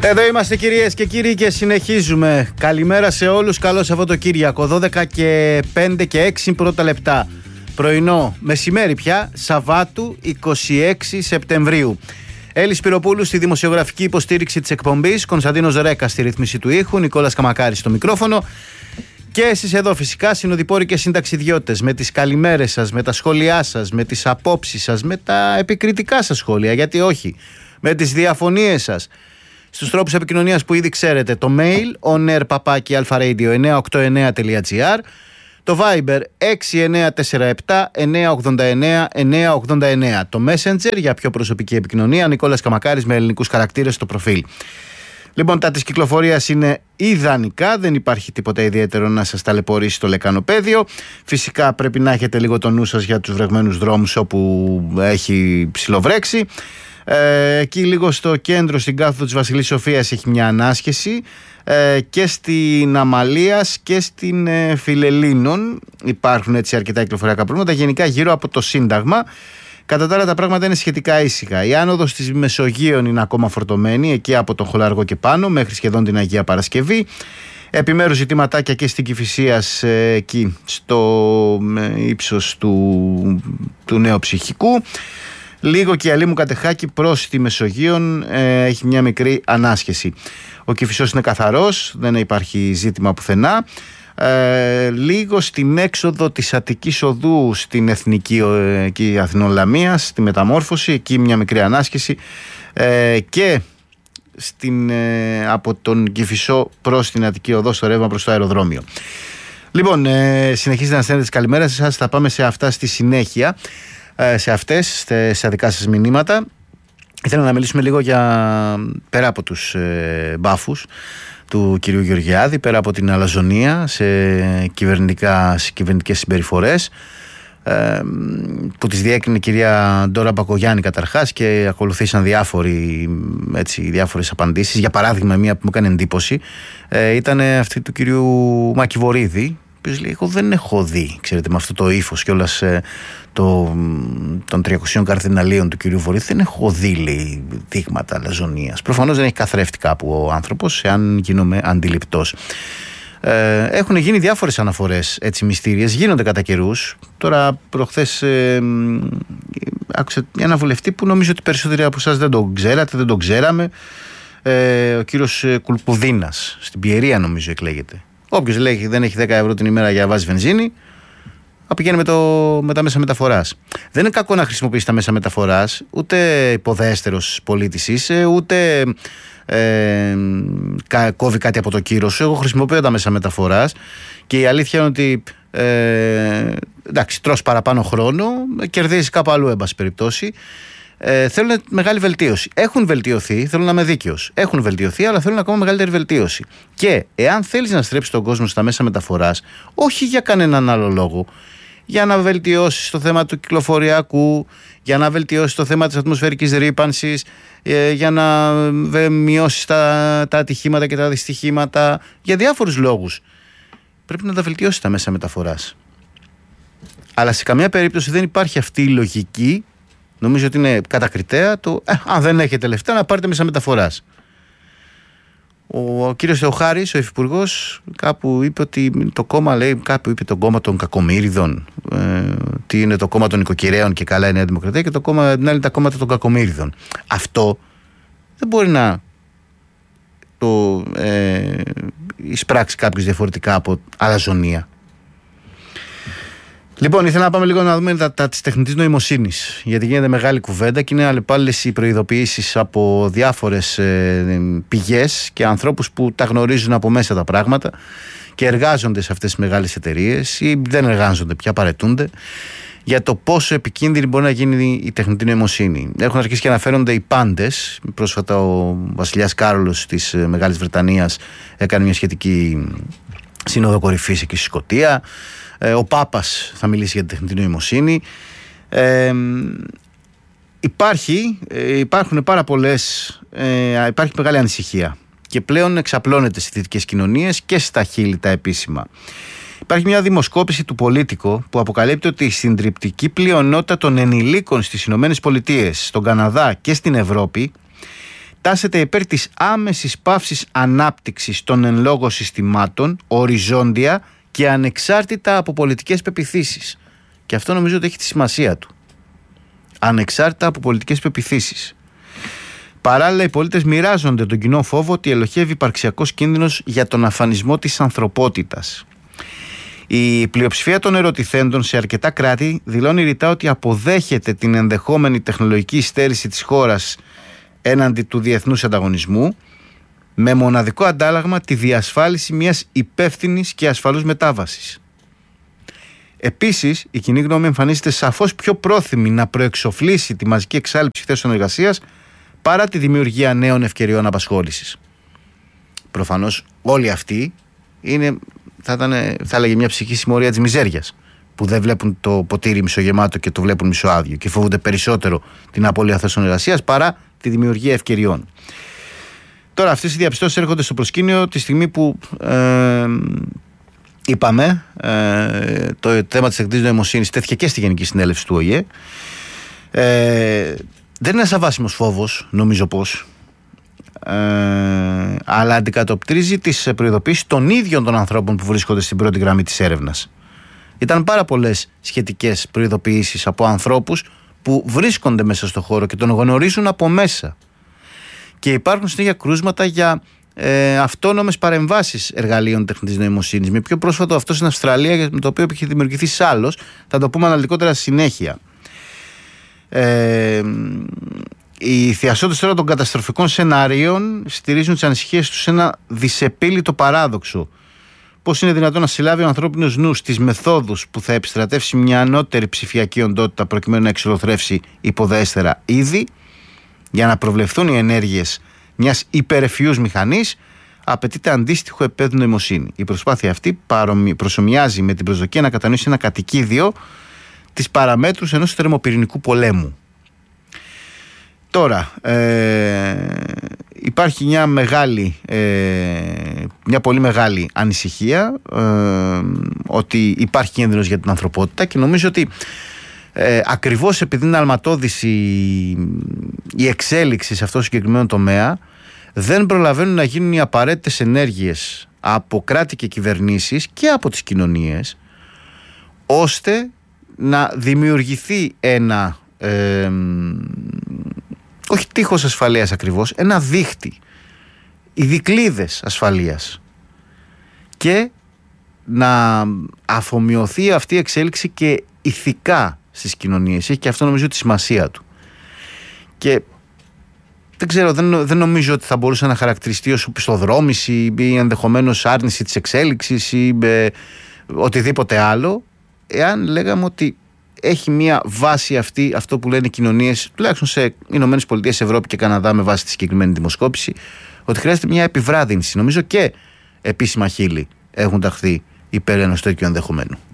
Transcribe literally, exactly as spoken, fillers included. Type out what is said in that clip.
Εδώ είμαστε κυρίες και κύριοι και συνεχίζουμε. Καλημέρα σε όλους, καλό Σαββατοκύριακο. δώδεκα και πέντε και έξι πρώτα λεπτά. Πρωινό, μεσημέρι πια, Σαββάτου είκοσι έξι Σεπτεμβρίου. Έλλης Πυροπούλου στη δημοσιογραφική υποστήριξη της εκπομπής, Κωνσταντίνος Ρέκα στη ρύθμιση του ήχου, Νικόλας Καμακάρης στο μικρόφωνο. Και εσείς εδώ φυσικά συνοδοιπόροι και συνταξιδιώτες, με τις καλημέρες σας, με τα σχόλιά σας, με τις απόψεις σας, με τα επικριτικά σας σχόλια, γιατί όχι, με τις διαφωνίες σας. Στους τρόπους επικοινωνίας που ήδη ξέρετε, το mail onair παπάκι αλφα-radio εννιακόσια ογδόντα εννέα τελεία τζι άρ, το Viber έξι εννέα τέσσερα επτά εννιακόσια ογδόντα εννέα εννιακόσια ογδόντα εννέα, το Messenger για πιο προσωπική επικοινωνία, Νικόλας Καμακάρης με ελληνικούς χαρακτήρες στο προφίλ. Λοιπόν, τα της κυκλοφορίας είναι ιδανικά, δεν υπάρχει τίποτα ιδιαίτερο να σας ταλαιπωρήσει στο λεκανοπέδιο. Φυσικά πρέπει να έχετε λίγο το νου σας για τους βρεγμένους δρόμους όπου έχει ψιλοβρέξει. Ε, εκεί λίγο στο κέντρο, στην κάθοδο της Βασιλής Σοφίας, έχει μια ανάσχεση, ε, και στην Αμαλίας και στην ε, Φιλελλήνων υπάρχουν έτσι αρκετά κυκλοφοριακά προβλήματα. Γενικά γύρω από το Σύνταγμα. Κατά τα άλλα τα πράγματα είναι σχετικά ήσυχα. Η άνοδος της Μεσογείων είναι ακόμα φορτωμένη, εκεί από τον Χολαργό και πάνω μέχρι σχεδόν την Αγία Παρασκευή. Επιμέρους ζητηματάκια και στην Κηφισίας, ε, εκεί στο ε, ύψος του, του Νέου Ψυχικού. Λίγο και η Αλήμου Κατεχάκη προς τη Μεσογείων ε, έχει μια μικρή ανάσχεση. Ο Κηφισός είναι καθαρός, δεν υπάρχει ζήτημα πουθενά. Ε, λίγο στην έξοδο της Αττικής Οδού στην Εθνική ε, Αθηνών Λαμίας, στη Μεταμόρφωση, εκεί μια μικρή ανάσχεση, ε, και στην, ε, από τον Κηφισό προς την Αττική Οδό στο ρεύμα προς το αεροδρόμιο. Λοιπόν, ε, συνεχίζετε να στέλνετε τις καλημέρες σας, θα πάμε σε αυτά στη συνέχεια, σε αυτές, σε δικά σας μηνύματα. Ήθελα να μιλήσουμε λίγο για, πέρα από τους ε, μπάφους του κυρίου Γεωργιάδη, πέρα από την αλαζονία σε, κυβερνητικά, σε κυβερνητικές συμπεριφορές, ε, που τις διέκρινε η κυρία Ντόρα Μπακογιάννη καταρχάς, και ακολουθήσαν διάφοροι, έτσι, διάφορες απαντήσεις. Για παράδειγμα, μία που μου έκανε εντύπωση ε, ήταν αυτή του κυρίου Μακιβορίδη, ο οποίος λέει: εγώ δεν έχω δει, ξέρετε, με αυτό το ύφος κιόλας ε, το, των τριακοσίων καρδιναλίων του κυρίου Βορύδη, δεν έχω δει, λέει, δείγματα αλαζονίας. Προφανώς δεν έχει καθρέφτη κάπου ο άνθρωπος, εάν γίνομαι αντιληπτός. Ε, έχουν γίνει διάφορες αναφορές έτσι μυστήριες, γίνονται κατά καιρούς. Τώρα προχθές ε, άκουσα ένα βουλευτή που νομίζω ότι περισσότεροι από εσάς δεν τον ξέρατε, δεν τον ξέραμε, ε, ο κύριος Κουλπουδίνας, στην Πιερία νομίζω εκλέγεται. Όποιος λέει δεν έχει δέκα ευρώ την ημέρα για να βάζει βενζίνη, πηγαίνει με, το, με τα μέσα μεταφοράς. Δεν είναι κακό να χρησιμοποιείς τα μέσα μεταφοράς, ούτε υποδέστερος πολίτης είσαι, ούτε ε, κόβει κάτι από το κύρος σου. Εγώ χρησιμοποιώ τα μέσα μεταφοράς και η αλήθεια είναι ότι ε, εντάξει, τρως παραπάνω χρόνο, κερδίζεις κάπου αλλού, εν πάση περιπτώσει. Ε, θέλουν μεγάλη βελτίωση. Έχουν βελτιωθεί, θέλω να είμαι δίκαιος. Έχουν βελτιωθεί, αλλά θέλουν ακόμα μεγαλύτερη βελτίωση. Και εάν θέλεις να στρέψεις τον κόσμο στα μέσα μεταφοράς, όχι για κανέναν άλλο λόγο, για να βελτιώσεις το θέμα του κυκλοφοριακού, για να βελτιώσεις το θέμα της ατμοσφαιρικής ρύπανσης, ε, για να μειώσεις τα, τα ατυχήματα και τα δυστυχήματα, για διάφορους λόγους, πρέπει να τα βελτιώσεις τα μέσα μεταφοράς. Αλλά σε καμία περίπτωση δεν υπάρχει αυτή η λογική. Νομίζω ότι είναι κατακριτέα το ε, αν δεν έχετε λεφτά να πάρετε μέσα μεταφοράς. Ο, ο κύριος Θεοχάρης, ο υφυπουργός, κάπου είπε ότι το κόμμα, λέει, κάπου είπε το κόμμα των κακομοίριδων, ε, τι είναι το κόμμα των οικοκυρέων και καλά η Νέα Δημοκρατία, και το κόμμα, την άλλη, τα κόμματα των κακομοίριδων. Αυτό δεν μπορεί να το ε, εισπράξει κάποιος διαφορετικά από αλαζονία. Λοιπόν, ήθελα να πάμε λίγο να δούμε τα, τα της τεχνητής νοημοσύνης, γιατί γίνεται μεγάλη κουβέντα και είναι αλλεπάλληλες οι προειδοποιήσεις από διάφορες ε, πηγές και ανθρώπους που τα γνωρίζουν από μέσα τα πράγματα και εργάζονται σε αυτές τις μεγάλες εταιρείες ή δεν εργάζονται πια, παρετούνται, για το πόσο επικίνδυνη μπορεί να γίνει η τεχνητή νοημοσύνη. Έχουν αρχίσει και αναφέρονται οι πάντες. Πρόσφατα ο βασιλιάς Κάρολος της Μεγάλης Βρετανίας έκανε μια σχετική σύνοδο κορυφής εκεί στη Σκωτία. Ο Πάπας θα μιλήσει για την τεχνητή νοημοσύνη. Ε, υπάρχει, υπάρχουν πάρα πολλές, ε, υπάρχει μεγάλη ανησυχία και πλέον εξαπλώνεται στις δυτικές κοινωνίες και στα χείλη τα επίσημα. Υπάρχει μια δημοσκόπηση του Πολίτικο που αποκαλύπτει ότι η συντριπτική πλειονότητα των ενηλίκων στις Ηνωμένες Πολιτείες, στον Καναδά και στην Ευρώπη τάσεται υπέρ της άμεσης παύσης ανάπτυξης των εν λόγω συστημάτων, οριζόντια και ανεξάρτητα από πολιτικές πεποιθήσεις. Και αυτό νομίζω ότι έχει τη σημασία του. Ανεξάρτητα από πολιτικές πεποιθήσεις. Παράλληλα, οι πολίτες μοιράζονται τον κοινό φόβο ότι ελοχεύει υπαρξιακός κίνδυνος για τον αφανισμό της ανθρωπότητας. Η πλειοψηφία των ερωτηθέντων σε αρκετά κράτη δηλώνει ρητά ότι αποδέχεται την ενδεχόμενη τεχνολογική υστέρηση της χώρας έναντι του διεθνούς ανταγωνισμού, με μοναδικό αντάλλαγμα τη διασφάλιση μιας υπεύθυνης και ασφαλούς μετάβασης. Επίσης, η κοινή γνώμη εμφανίζεται σαφώς πιο πρόθυμη να προεξοφλήσει τη μαζική εξάλειψη θέσεων εργασίας παρά τη δημιουργία νέων ευκαιριών απασχόλησης. Προφανώς όλοι αυτοί είναι, θα, ήταν, θα έλεγε μια ψυχή συμμορία της μιζέριας, που δεν βλέπουν το ποτήρι μισογεμάτο και το βλέπουν μισοάδιο και φοβούνται περισσότερο την απώλεια θέσεων εργασίας παρά τη δημιουργία ευκαιριών. Τώρα, αυτές οι διαπιστώσεις έρχονται στο προσκήνιο τη στιγμή που ε, είπαμε ε, το θέμα της τεχνητής νοημοσύνης τέθηκε και στη Γενική Συνέλευση του Ο Η Ε. Ε, δεν είναι ένας αβάσιμος φόβος, νομίζω πως, ε, αλλά αντικατοπτρίζει τις προειδοποιήσεις των ίδιων των ανθρώπων που βρίσκονται στην πρώτη γραμμή της έρευνας. Ήταν πάρα πολλές σχετικές προειδοποιήσεις από ανθρώπους που βρίσκονται μέσα στο χώρο και τον γνωρίζουν από μέσα. Και υπάρχουν συνέχεια κρούσματα για ε, αυτόνομες παρεμβάσεις εργαλείων τεχνητής νοημοσύνης. Με πιο πρόσφατο αυτό στην Αυστραλία, με το οποίο είχε δημιουργηθεί σάλος, θα το πούμε αναλυτικότερα στη συνέχεια. Ε, οι θειασότες τώρα των καταστροφικών σενάριων στηρίζουν τις ανησυχίες τους σε ένα δυσεπίλητο παράδοξο. Πώς είναι δυνατόν να συλλάβει ο ανθρώπινος νους τις μεθόδους που θα επιστρατεύσει μια ανώτερη ψηφιακή οντότητα προκειμένου να εξολοθρεύσει υποδέστερα είδη? Για να προβλεφθούν οι ενέργειες μιας υπερεφιούς μηχανής, απαιτείται αντίστοιχο επίπεδο νοημοσύνη. Η προσπάθεια αυτή προσομοιάζει με την προσδοκία να κατανοήσει ένα κατοικίδιο τις παραμέτρους ενός θερμοπυρηνικού πολέμου. Τώρα, ε, υπάρχει μια μεγάλη, ε, μια πολύ μεγάλη ανησυχία ε, ότι υπάρχει κίνδυνος για την ανθρωπότητα, και νομίζω ότι ε, ακριβώς επειδή είναι αλματώδης η, η εξέλιξη σε αυτό το συγκεκριμένο τομέα, δεν προλαβαίνουν να γίνουν οι απαραίτητες ενέργειες από κράτη και κυβερνήσεις και από τις κοινωνίες, ώστε να δημιουργηθεί ένα ε, όχι τείχος ασφαλείας ακριβώς, ένα δίχτυ, οι δικλείδες ασφαλείας, και να αφομοιωθεί αυτή η εξέλιξη και ηθικά στις κοινωνίες. Έχει και αυτό νομίζω τη σημασία του. Και δεν ξέρω, δεν, δεν νομίζω ότι θα μπορούσε να χαρακτηριστεί ως οπισθοδρόμηση ή ενδεχομένως άρνηση της εξέλιξης ή ε, οτιδήποτε άλλο, εάν λέγαμε ότι έχει μια βάση αυτή, αυτό που λένε οι κοινωνίες, τουλάχιστον σε Ηνωμένες Πολιτείες, Ευρώπη και Καναδά, με βάση τη συγκεκριμένη δημοσκόπηση, ότι χρειάζεται μια επιβράδυνση. Νομίζω και επίσημα χείλη έχουν ταχθεί υπέρ ενός τέτοιου ενδεχομένου.